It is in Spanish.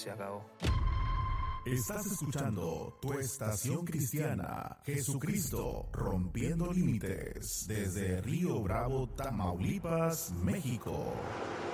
se acabó. Estás escuchando Tu Estación Cristiana, Jesucristo Rompiendo Límites, desde Río Bravo, Tamaulipas, México.